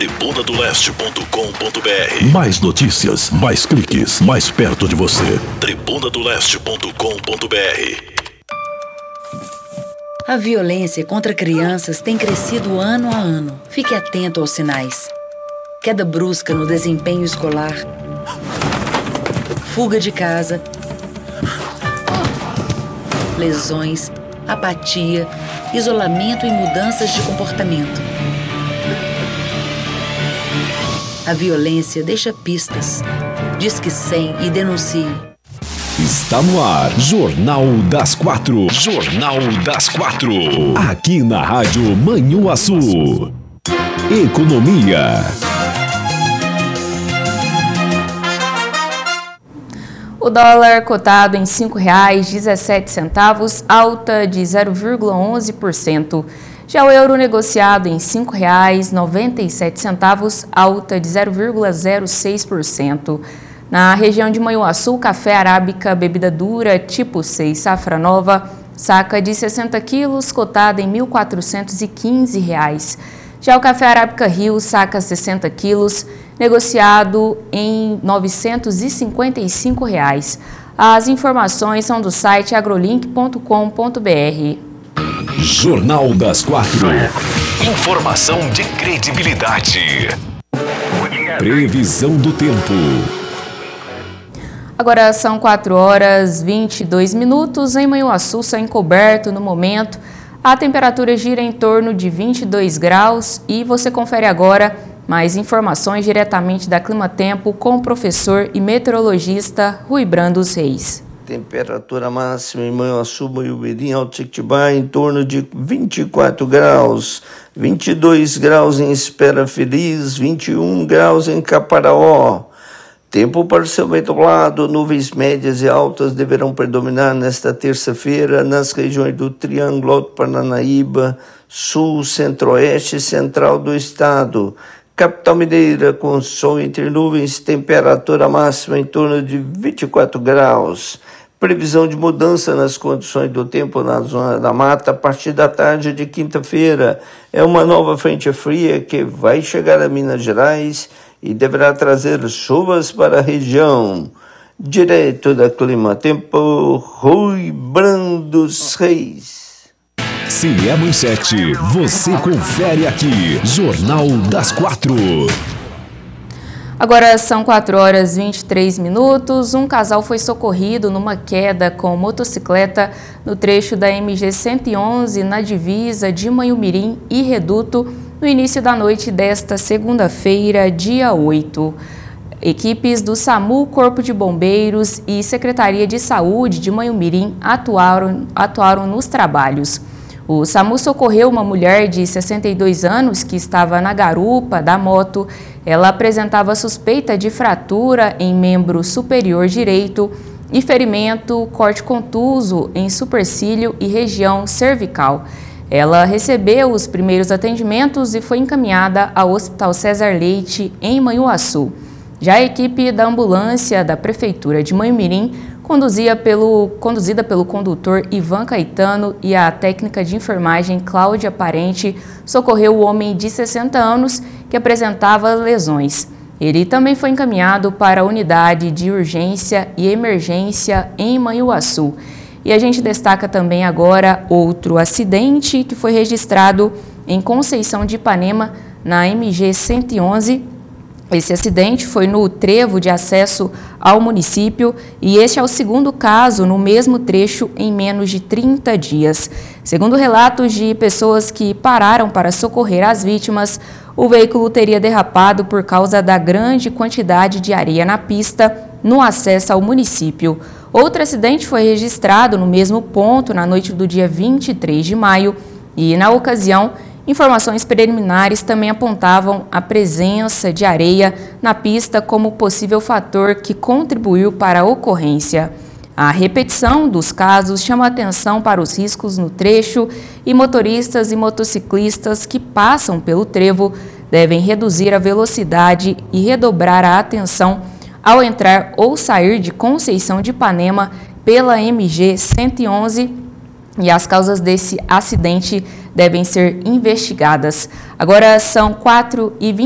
tribunadoleste.com.br. Mais notícias, mais cliques, mais perto de você. tribunadoleste.com.br. A violência contra crianças tem crescido ano a ano. Fique atento aos sinais. Queda brusca no desempenho escolar. Fuga de casa. Lesões, apatia, isolamento e mudanças de comportamento. A violência deixa pistas. Disque 100 e denuncie. Está no ar, Jornal das 4. Jornal das 4. Aqui na Rádio Manhuaçu. Economia. O dólar cotado em R$ 5,17, alta de 0,11%. Já o euro negociado em R$ 5,97, alta de 0,06%. Na região de Manhuaçu, café arábica, bebida dura, tipo 6, safra nova, saca de 60 quilos, cotada em R$ 1.415. Já o café arábica Rio, saca 60 quilos, negociado em R$ 955. As informações são do site agrolink.com.br. Jornal das 4. Informação de credibilidade. Previsão do tempo. Agora são 4h22. Em Manhuaçu, céu encoberto no momento. A temperatura gira em torno de 22 graus e você confere agora mais informações diretamente da Climatempo com o professor e meteorologista Rui Brandos Reis. Temperatura máxima em Manhuaçu, Manhumirim, Altiquitibá em torno de 24 graus, 22 graus em Espera Feliz, 21 graus em Caparaó. Tempo parcialmente nublado, nuvens médias e altas deverão predominar nesta terça-feira nas regiões do Triângulo Alto Paranaíba, Sul, Centro-Oeste e Central do Estado. Capital Mineira com sol entre nuvens, temperatura máxima em torno de 24 graus. Previsão de mudança nas condições do tempo na zona da mata a partir da tarde de quinta-feira. É uma nova frente fria que vai chegar a Minas Gerais e deverá trazer chuvas para a região. Direto da Climatempo, Rui Brandos Reis. Se é manchete, você confere aqui. Jornal das 4. Agora são 4h23. Um casal foi socorrido numa queda com motocicleta no trecho da MG 111 na divisa de Manhumirim e Reduto no início da noite desta segunda-feira, dia 8. Equipes do SAMU, Corpo de Bombeiros e Secretaria de Saúde de Manhumirim atuaram nos trabalhos. O SAMU socorreu uma mulher de 62 anos que estava na garupa da moto. Ela apresentava suspeita de fratura em membro superior direito e ferimento corte contuso em supercílio e região cervical. Ela recebeu os primeiros atendimentos e foi encaminhada ao Hospital César Leite, em Manhuaçu. Já a equipe da ambulância da Prefeitura de Manhumirim, conduzida pelo condutor Ivan Caetano e a técnica de enfermagem Cláudia Parente, socorreu o homem de 60 anos que apresentava lesões. Ele também foi encaminhado para a unidade de urgência e emergência em Manhuaçu. E a gente destaca também agora outro acidente que foi registrado em Conceição de Ipanema, na MG 111. Esse acidente foi no trevo de acesso ao município e este é o segundo caso no mesmo trecho em menos de 30 dias. Segundo relatos de pessoas que pararam para socorrer as vítimas, o veículo teria derrapado por causa da grande quantidade de areia na pista no acesso ao município. Outro acidente foi registrado no mesmo ponto na noite do dia 23 de maio e, na ocasião, informações preliminares também apontavam a presença de areia na pista como possível fator que contribuiu para a ocorrência. A repetição dos casos chama atenção para os riscos no trecho e motoristas e motociclistas que passam pelo trevo devem reduzir a velocidade e redobrar a atenção ao entrar ou sair de Conceição de Ipanema pela MG 111 e as causas desse acidente devem ser investigadas. Agora são 4h20.